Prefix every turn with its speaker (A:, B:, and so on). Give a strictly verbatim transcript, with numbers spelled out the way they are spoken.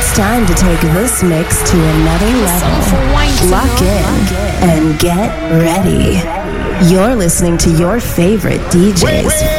A: It's time to take this mix to another level. Lock in and get ready. You're listening to your favorite D Js